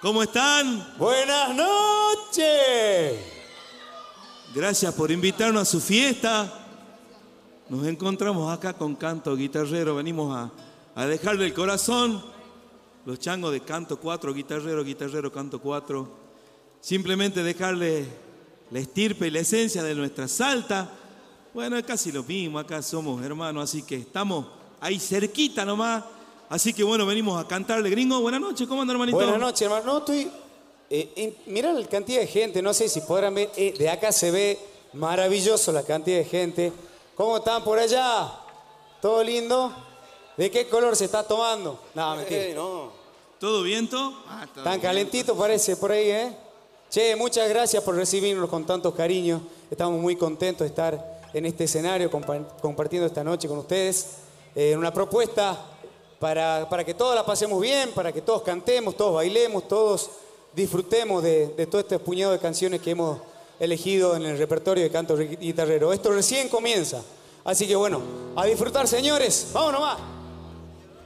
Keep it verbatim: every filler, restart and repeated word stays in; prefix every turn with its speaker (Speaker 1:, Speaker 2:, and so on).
Speaker 1: ¿Cómo están?
Speaker 2: Buenas noches.
Speaker 1: Gracias por invitarnos a su fiesta. Nos encontramos acá con Canto Guitarrero. Venimos a, a dejarle el corazón. Los changos de Canto cuatro, Guitarrero, Guitarrero, Canto cuatro. Simplemente dejarle la estirpe y la esencia de nuestra Salta. Bueno, es casi lo mismo. Acá somos hermanos, así que estamos ahí cerquita nomás. Así que bueno, venimos a cantarle. Gringo, buenas noches. ¿Cómo anda, hermanito?
Speaker 2: Buenas noches, hermano. No, estoy... Eh, mirá la cantidad de gente. No sé si podrán ver. Eh, de acá se ve maravilloso la cantidad de gente. ¿Cómo están por allá? ¿Todo lindo? ¿De qué color se está tomando? No, mentira.
Speaker 3: Eh, no.
Speaker 1: ¿Todo viento?
Speaker 2: Ah, Tan calentito parece por ahí, ¿eh? Che, muchas gracias por recibirnos con tantos cariños. Estamos muy contentos de estar en este escenario compa compartiendo esta noche con ustedes. Eh, una propuesta para, para que todos la pasemos bien, para que todos cantemos, todos bailemos, todos disfrutemos de, de todo este puñado de canciones que hemos elegido en el repertorio de Canto Guitarrero. Esto recién comienza. Así que bueno, a disfrutar, señores. ¡Vamos nomás!